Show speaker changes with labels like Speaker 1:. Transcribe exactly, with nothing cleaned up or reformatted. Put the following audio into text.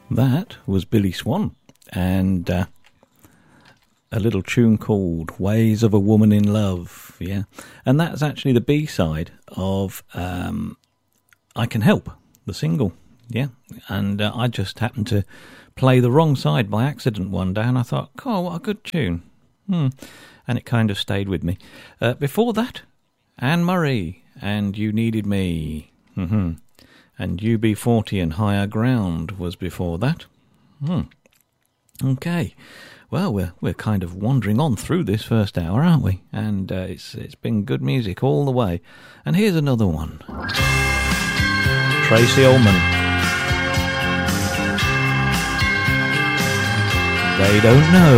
Speaker 1: That was Billy Swan and uh, a little tune called Ways of a Woman in Love, yeah. And that's actually the B-side of um, I Can Help, the single, yeah. And uh, I just happened to play the wrong side by accident one day, and I thought, oh, what a good tune. Hmm. And it kind of stayed with me. Uh, before that, Anne Murray and You Needed Me. Mm-hmm. And U B forty and Higher Ground was before that. Hmm. Okay. Well, we're we're kind of wandering on through this first hour, aren't we? And uh, it's it's been good music all the way. And here's another one. Tracy Ullman. They Don't Know.